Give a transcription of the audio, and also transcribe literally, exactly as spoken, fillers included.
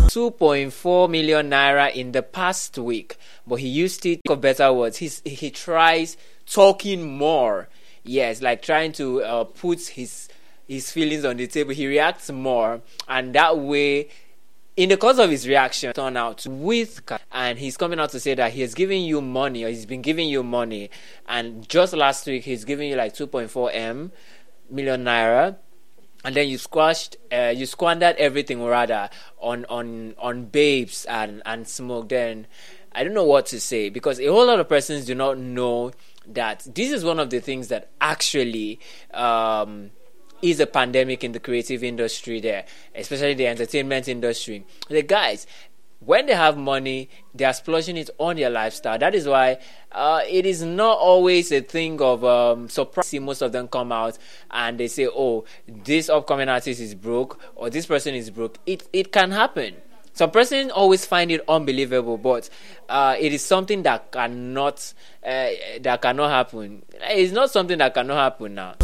two point four million naira in the past week, but he used it for better words. He's, he tries talking more. Yes, like trying to uh, put his his feelings on the table. He reacts more, and that way, in the course of his reaction, turn out with, and he's coming out to say that he has given you money, or he's been giving you money, and just last week he's giving you like two point four m million naira, and then you squashed, uh, you squandered everything rather on on on babes and and smoke. Then I don't know what to say, because a whole lot of persons do not know that this is one of the things that actually um is a pandemic in the creative industry there, especially the entertainment industry. The guys, when they have money, they are splurging it on their lifestyle. That is why uh, it is not always a thing of um, surprise. Most of them come out and they say, oh, this upcoming artist is broke, or this person is broke. It it can happen. Some person always find it unbelievable, but uh, it is something that cannot uh, that cannot happen. It's not something that cannot happen now.